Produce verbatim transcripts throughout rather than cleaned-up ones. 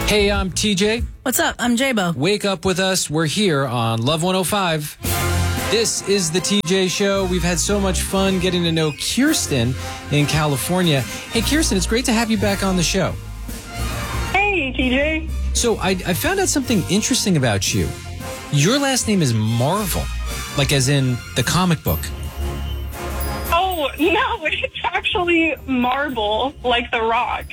Hey, I'm T J. What's up? I'm J-Bo. Wake up with us. We're here on Love one oh five. This is the T J Show. We've had so much fun getting to know Kirsten in California. Hey, Kirsten, it's great to have you back on the show. Hey, T J. So I, I found out something interesting about you. Your last name is Marvel, like as in the comic book. Oh, no, it's actually Marble, like The Rock.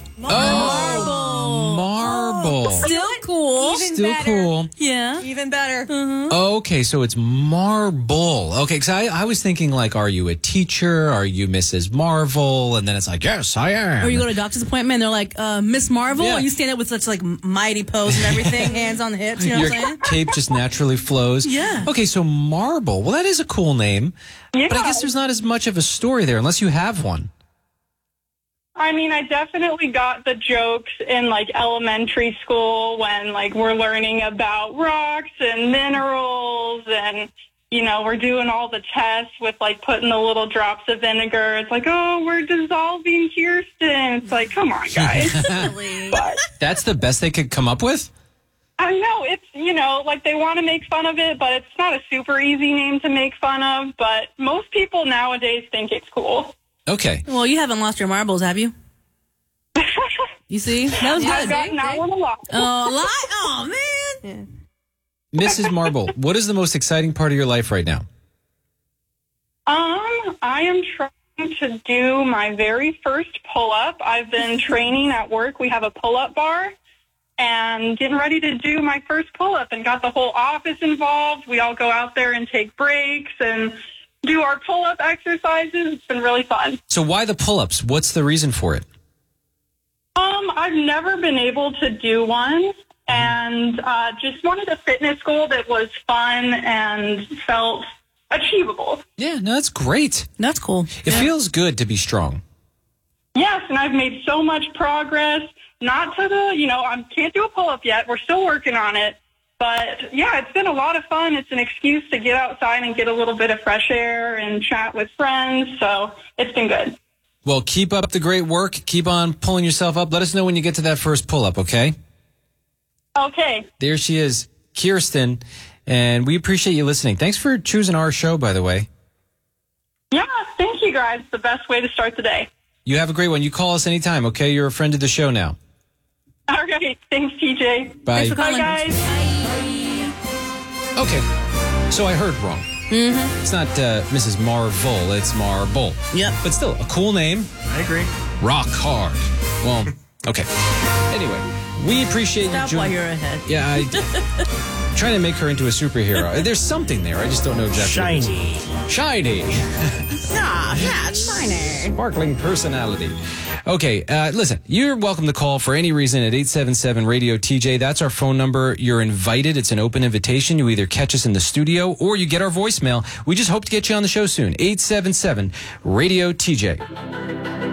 Oh, Marble. Still cool. Even Still better. cool. Yeah. Even better. Mm-hmm. Okay, so it's Marble. Okay, because I, I was thinking, like, are you a teacher? Are you Missus Marvel? And then it's like, yes, I am. Or you go to a doctor's appointment and they're like, uh, Miss Marvel, Yeah. and you stand up with such like mighty pose and everything, hands on the hips, you know Your what I'm saying? cape just naturally flows. Yeah. Okay, so Marble. Well, that is a cool name. Yeah. But I guess there's not as much of a story there unless you have one. I mean, I definitely got the jokes in, like, elementary school when, like, we're learning about rocks and minerals and, you know, we're doing all the tests with, like, putting the little drops of vinegar. It's like, oh, we're dissolving Kirsten. It's like, come on, guys. Really? But That's the best they could come up with? I know it's, you know, like they want to make fun of it, but it's not a super easy name to make fun of. But most people nowadays think it's cool. Okay. Well, you haven't lost your marbles, have you? You see? That was I've good. gotten that one a lot. Oh, a lot? Oh, man. Missus Marble, what is the most exciting part of your life right now? Um, I am trying to do my very first pull-up. I've been training at work. We have a pull-up bar. And getting ready to do my first pull-up and got the whole office involved. We all go out there and take breaks and do our pull-up exercises. It's been really fun. So why the pull-ups? What's the reason for it? Um, I've never been able to do one, and uh, just wanted a fitness goal that was fun and felt achievable. Yeah, no, that's great. That's cool. It feels good to be strong. Yes, and I've made so much progress. Not to the, you know, I can't do a pull-up yet. We're still working on it. But, yeah, it's been a lot of fun. It's an excuse to get outside and get a little bit of fresh air and chat with friends. So it's been good. Well, keep up the great work. Keep on pulling yourself up. Let us know when you get to that first pull-up, okay? Okay. There she is, Kirsten, and we appreciate you listening. Thanks for choosing our show, by the way. Yeah, thank you, guys. The best way to start the day. You have a great one. You call us anytime, okay? You're a friend of the show now. All right. Thanks, T J. Bye. Thanks for Bye, calling. guys. Okay, so I heard wrong. Mm-hmm. It's not uh, Missus Marvel, it's Marble. Yep. But still, a cool name. I agree. Rock hard. Well, okay. Anyway, we appreciate Stop you while joining. you're ahead. Yeah, I trying to make her into a superhero. There's something there. I just don't know exactly. Shiny. Shiny. Ah, yeah, it's shiny. Sparkling personality. Okay, uh, listen, you're welcome to call for any reason at eight seven seven radio T J. That's our phone number. You're invited. It's an open invitation. You either catch us in the studio or you get our voicemail. We just hope to get you on the show soon. eight seven seven radio T J.